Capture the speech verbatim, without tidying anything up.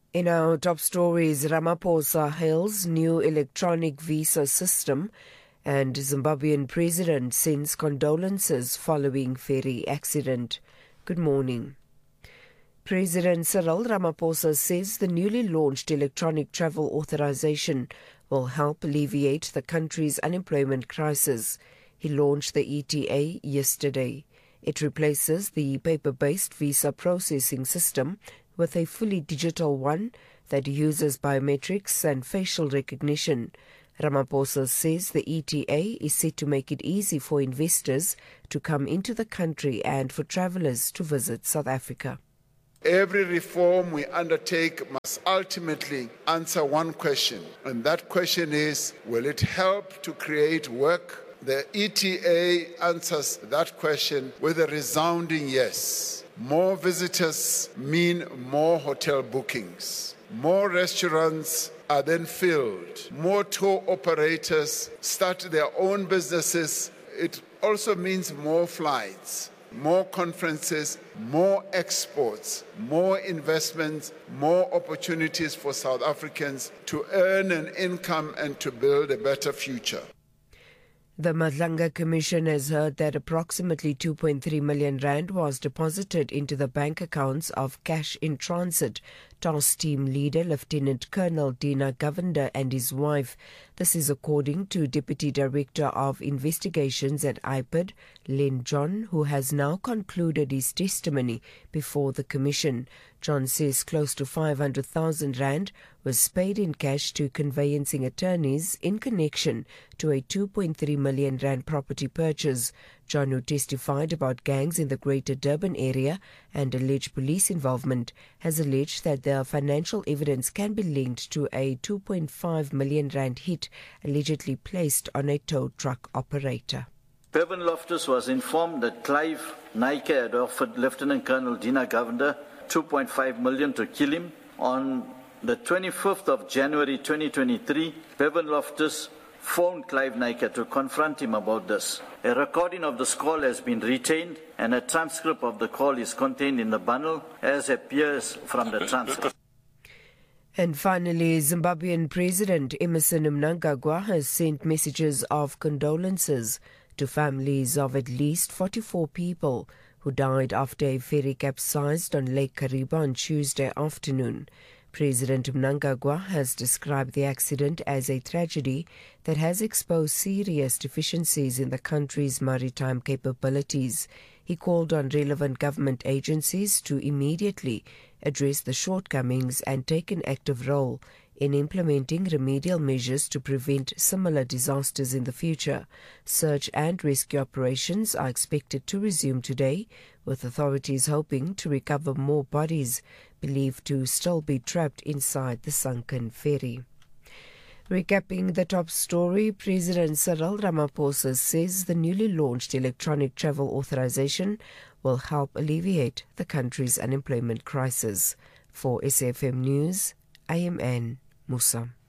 In our top stories, Ramaphosa hails new electronic visa system and Zimbabwean president sends condolences following ferry accident. Good morning. President Cyril Ramaphosa says the newly launched electronic travel authorization will help alleviate the country's unemployment crisis. He launched the E T A yesterday. It replaces the paper-based visa processing system with a fully digital one that uses biometrics and facial recognition. Ramaphosa says the E T A is set to make it easy for investors to come into the country and for travellers to visit South Africa. Every reform we undertake must ultimately answer one question, and that question is, will it help to create work? The E T A answers that question with a resounding yes. More visitors mean more hotel bookings. More restaurants are then filled. More tour operators start their own businesses. It also means more flights, more conferences, more exports, more investments, more opportunities for South Africans to earn an income and to build a better future. The Madlanga Commission has heard that approximately two point three million rand was deposited into the bank accounts of Cash in Transit Task Team leader Lieutenant Colonel Dina Govender and his wife. This is according to Deputy Director of Investigations at I P I D, Len John, who has now concluded his testimony before the Commission. John says close to five hundred thousand rand was paid in cash to conveyancing attorneys in connection to a two point three million rand property purchase. John, who testified about gangs in the Greater Durban area and alleged police involvement, has alleged that the financial evidence can be linked to a two point five million rand hit allegedly placed on a tow truck operator. Bevan Loftus was informed that Clive Nike had offered Lieutenant Colonel Dina Govender two point five million to kill him. On the twenty-fifth of January twenty twenty-three, Bevan Loftus phoned Clive Nike to confront him about this. A recording of this call has been retained and a transcript of the call is contained in the bundle as appears from the transcript. And finally, Zimbabwean President Emmerson Mnangagwa has sent messages of condolences to families of at least forty-four people who died after a ferry capsized on Lake Kariba on Tuesday afternoon. President Mnangagwa has described the accident as a tragedy that has exposed serious deficiencies in the country's maritime capabilities. He called on relevant government agencies to immediately address the shortcomings and take an active role in implementing remedial measures to prevent similar disasters in the future. Search and rescue operations are expected to resume today, with authorities hoping to recover more bodies believed to still be trapped inside the sunken ferry. Recapping the top story, President Cyril Ramaphosa says the newly launched electronic travel authorization will help alleviate the country's unemployment crisis. For S A F M News, I am Anne Musa.